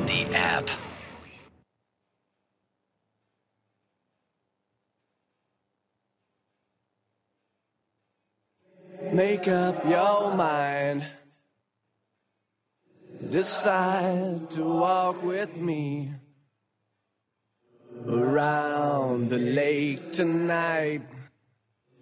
the app. Make up your mind. Decide to walk with me around the lake tonight.